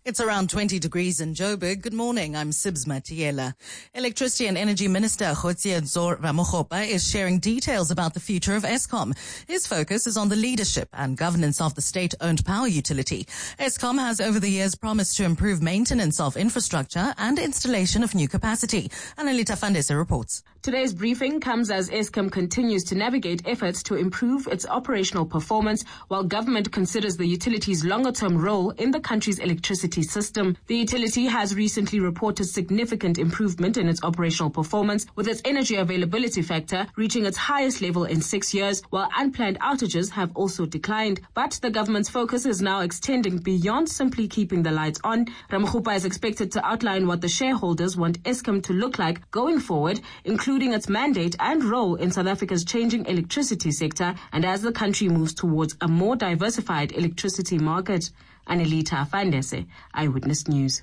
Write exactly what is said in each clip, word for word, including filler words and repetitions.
It's around twenty degrees in Joburg. Good morning. I'm Sibs Matiela. Electricity and Energy Minister Kgotsietso Ramokgopa is sharing details about the future of Eskom. His focus is on the leadership and governance of the state-owned power utility. Eskom has over the years promised to improve maintenance of infrastructure and installation of new capacity. Annalita Fandese reports. Today's briefing comes as Eskom continues to navigate efforts to improve its operational performance while government considers the utility's longer-term role in the country's electricity system. The utility has recently reported significant improvement in its operational performance, with its energy availability factor reaching its highest level in six years, while unplanned outages have also declined. But the government's focus is now extending beyond simply keeping the lights on. Ramokgopa is expected to outline what the shareholders want Eskom to look like going forward, including its mandate and role in South Africa's changing electricity sector and as the country moves towards a more diversified electricity market. Annalita Fandese, Eyewitness News.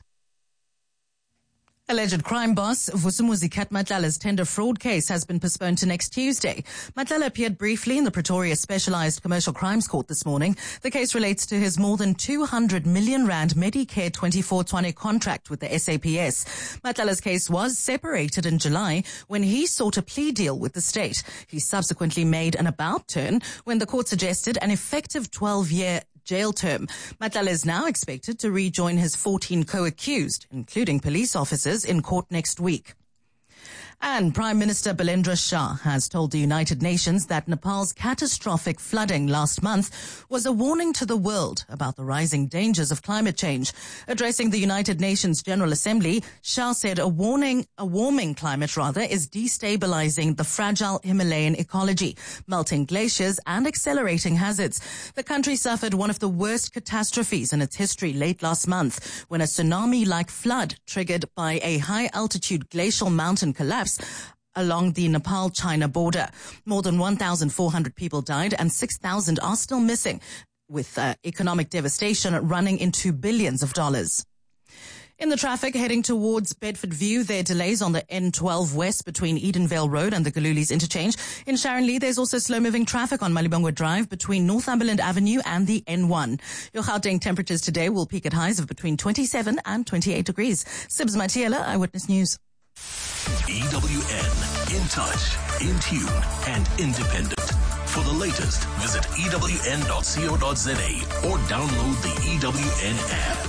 Alleged crime boss Vusumuzi Kat Matlala's tender fraud case has been postponed to next Tuesday. Matlala appeared briefly in the Pretoria Specialized Commercial Crimes Court this morning. The case relates to his more than two hundred million rand Medicare twenty-four twenty contract with the S A P S. Matlala's case was separated in July when he sought a plea deal with the state. He subsequently made an about turn when the court suggested an effective twelve-year jail term. Matlala is now expected to rejoin his fourteen co-accused, including police officers, in court next week. And Prime Minister Balendra Shah has told the United Nations that Nepal's catastrophic flooding last month was a warning to the world about the rising dangers of climate change. Addressing the United Nations General Assembly, Shah said a warning, a warming climate rather, is destabilizing the fragile Himalayan ecology, melting glaciers and accelerating hazards. The country suffered one of the worst catastrophes in its history late last month when a tsunami-like flood triggered by a high-altitude glacial mountain collapse along the Nepal-China border. More than one thousand four hundred people died and six thousand are still missing, with uh, economic devastation running into billions of dollars. In the traffic heading towards Bedford View, there are delays on the N twelve West between Edenvale Road and the Galulis interchange. In Sharon Lee, there's also slow-moving traffic on Malibongwe Drive between Northumberland Avenue and the N one. Your Gauteng temperatures today will peak at highs of between twenty-seven and twenty-eight degrees. Sibs Matiela, Eyewitness News. E W N, in touch, in tune, and independent. For the latest, visit E W N dot co dot za or download the E W N app.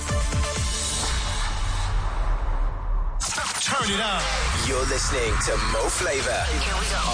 Turn it up. You're listening to Mo Flavor. Here we go.